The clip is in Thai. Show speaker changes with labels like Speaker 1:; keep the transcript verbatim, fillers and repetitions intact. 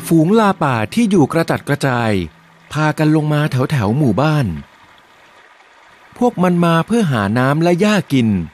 Speaker 1: ฝูงลาป่าที่อยู่กระจัดกระจายพากันลงมาแถวแถวหมู่บ้านพวกมันมาเพื่อหาน้ำและหญ้ากิน